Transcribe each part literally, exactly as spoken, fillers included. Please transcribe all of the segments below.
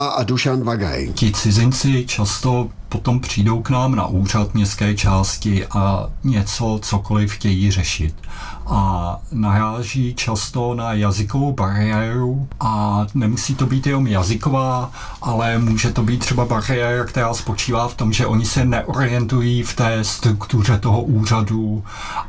A Dušan Vagaj. Ti cizinci často potom přijdou k nám na úřad městské části a něco, cokoliv chtějí řešit. A naráží často na jazykovou bariéru a nemusí to být jenom jazyková, ale může to být třeba bariéra, která spočívá v tom, že oni se neorientují v té struktuře toho úřadu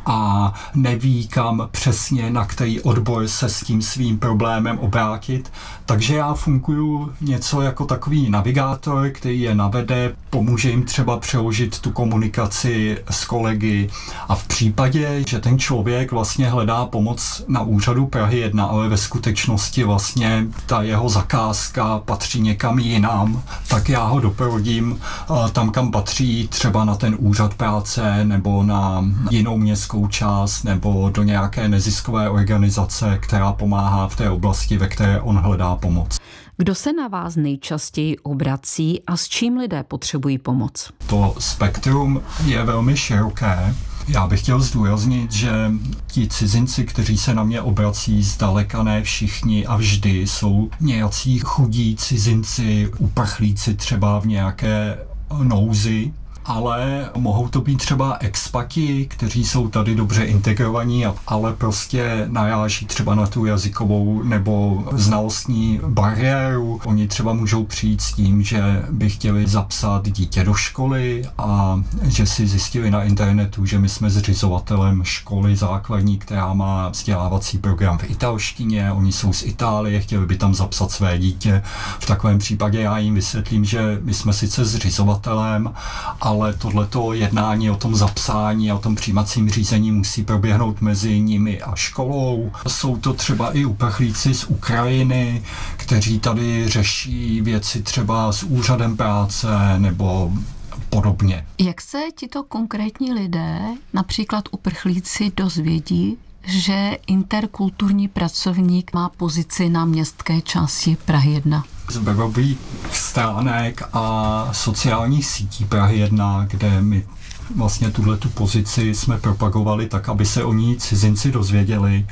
a neví, kam přesně, na který odbor se s tím svým problémem obrátit. Takže já funguju něco jako takový navigátor, který je navede, pomůže jim třeba přeložit tu komunikaci s kolegy a v případě, že ten člověk vlastně hledá pomoc na úřadu Prahy jedna, ale ve skutečnosti vlastně ta jeho zakázka patří někam jinam, tak já ho doprovodím tam, kam patří, třeba na ten úřad práce nebo na jinou městskou část nebo do nějaké neziskové organizace, která pomáhá v té oblasti, ve které on hledá pomoc. Kdo se na vás nejčastěji obrací a s čím lidé potřebují pomoc? To spektrum je velmi široké. Já bych chtěl zdůraznit, že ti cizinci, kteří se na mě obrací, zdaleka ne všichni a vždy jsou nějací chudí cizinci, uprchlíci třeba v nějaké nouzi, ale mohou to být třeba expati, kteří jsou tady dobře integrovaní, ale prostě naráží třeba na tu jazykovou nebo znalostní bariéru. Oni třeba můžou přijít s tím, že by chtěli zapsat dítě do školy a že si zjistili na internetu, že my jsme zřizovatelem školy základní, která má vzdělávací program v italštině. Oni jsou z Itálie, chtěli by tam zapsat své dítě. V takovém případě já jim vysvětlím, že my jsme sice zřizovatelem, ale tohleto jednání o tom zapsání a o tom přijímacím řízení musí proběhnout mezi nimi a školou. Jsou to třeba i uprchlíci z Ukrajiny, kteří tady řeší věci třeba s úřadem práce nebo podobně. Jak se tito konkrétní lidé, například uprchlíci, dozvědí, že interkulturní pracovník má pozici na městské části Prahy jedna? Z webových stránek a sociálních sítí Prahy jedna, kde my vlastně tuhletu pozici jsme propagovali tak, aby se o ní cizinci dozvěděli.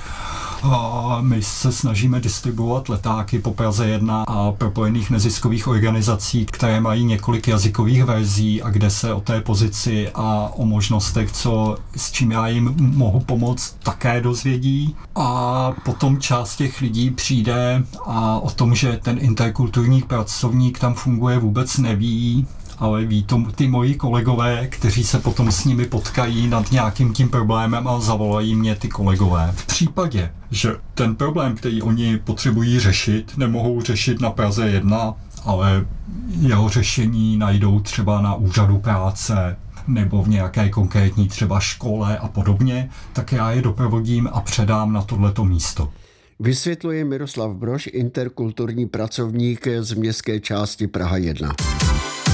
A my se snažíme distribuovat letáky po Praze jedna a propojených neziskových organizací, které mají několik jazykových verzí a kde se o té pozici a o možnostech, co, s čím já jim mohu pomoct, také dozvědí. A potom část těch lidí přijde a o tom, že ten interkulturní pracovník tam funguje, vůbec neví, ale ví to ty moji kolegové, kteří se potom s nimi potkají nad nějakým tím problémem a zavolají mě ty kolegové. V případě, že ten problém, který oni potřebují řešit, nemohou řešit na Praze jedna, ale jeho řešení najdou třeba na úřadu práce nebo v nějaké konkrétní třeba škole a podobně, tak já je doprovodím a předám na tohleto místo. Vysvětluje Miroslav Brož, interkulturní pracovník z městské části Praha jedna.